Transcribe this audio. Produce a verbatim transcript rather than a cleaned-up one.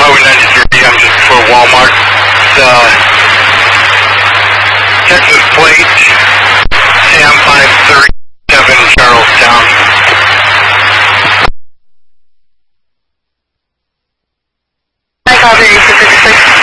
Highway ninety-three. I'm just before Walmart. It's, uh, Texas plate, Sam five thirty-seven, Charlestown. I copy, six six six.